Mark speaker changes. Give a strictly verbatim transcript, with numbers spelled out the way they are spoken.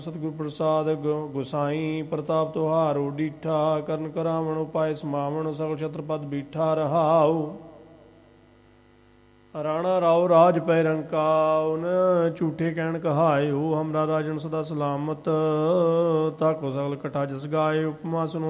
Speaker 1: ਸਤਿਗੁਰ ਪ੍ਰਸਾਦ ਗੁਸਾਈ ਪ੍ਰਤਾਪ ਤੁਹਾਰੋ ਡੀਠਾ ਕਰਨ ਕਰਾਵਣ ਉਪਾਏ ਸਮਾਵਣ ਸਗਲ ਛਤਰਪਦ ਬੀਠਾ ਰਹਾਉ। ਰਾਣਾ ਰਾਉ ਰਾਜ ਪੈ ਰੰਕਾਉਨ ਝੂਠੇ ਕਹਿਣ ਕਹਾਇਓ ਹਮਰਾ ਰਾਜਨ ਸਦਾ ਸਲਾਮਤ ਤਾਕੋ ਸਗਲ ਕਟਾ ਜਸ ਗਾਏ ਉਪਮਾ ਸੁਨੋ